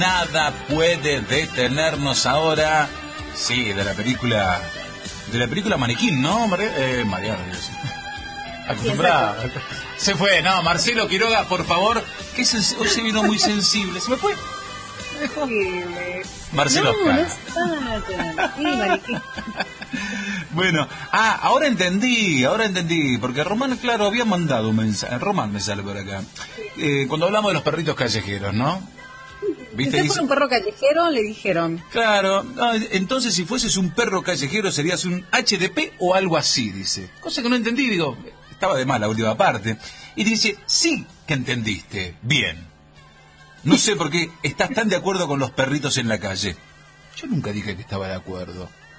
Nada puede detenernos ahora. Sí, de la película Manequín, ¿no? Mariano, acostumbrado. Se fue, no, Marcelo Quiroga, por favor, que hoy se vino muy sensible. ¿Se me fue? ¿Me dejó? Marcelo Oscar. Sí, Mariquín. Bueno, ahora entendí, porque Román, claro, había mandado un mensaje. Román me sale por acá. Cuando hablamos de los perritos callejeros, ¿no? ¿Viste? Si fuera un perro callejero, le dijeron. Claro, no, entonces si fueses un perro callejero serías un HDP o algo así, dice. Cosa que no entendí, digo, estaba de más la última parte. Y dice, sí que entendiste, bien. No sé por qué estás tan de acuerdo con los perritos en la calle. Yo nunca dije que estaba de acuerdo.